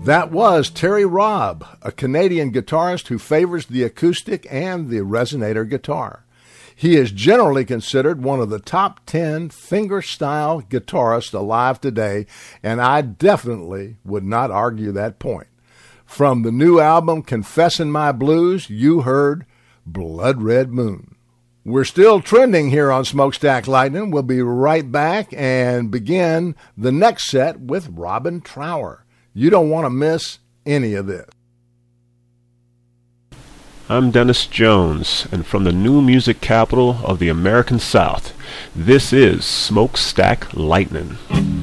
That was Terry Robb, a Canadian guitarist who favors the acoustic and the resonator guitar. He is generally considered one of the top 10 fingerstyle guitarists alive today, and I definitely would not argue that point. From the new album Confessin' My Blues, you heard Blood Red Moon. We're still trending here on Smokestack Lightning. We'll be right back and begin the next set with Robin Trower. You don't want to miss any of this. I'm Dennis Jones, and from the new music capital of the American South, this is Smokestack Lightning.